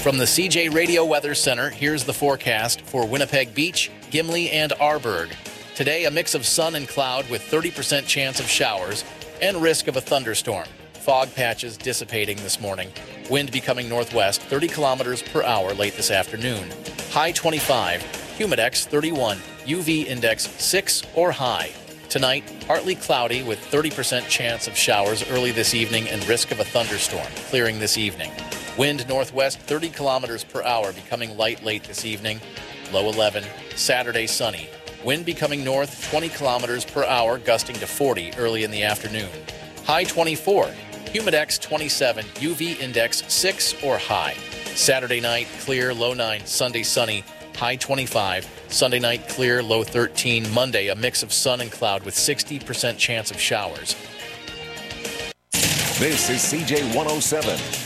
From the CJ Radio Weather Center, here's the forecast for Winnipeg Beach, Gimli, and Arborg. Today, a mix of sun and cloud with 30% chance of showers and risk of a thunderstorm. Fog patches dissipating this morning. Wind becoming northwest 30 kilometers per hour late this afternoon. High 25, humidex 31, UV index 6 or high. Tonight, partly cloudy with 30% chance of showers early this evening and risk of a thunderstorm, clearing this evening. Wind northwest 30 kilometers per hour, becoming light late this evening. Low 11. Saturday, sunny. Wind becoming north 20 kilometers per hour, gusting to 40 early in the afternoon. High 24. Humidex 27. UV index 6 or high. Saturday night, clear, low 9. Sunday, sunny. High 25. Sunday night, clear, low 13. Monday, a mix of sun and cloud with 60% chance of showers. This is CJ 107.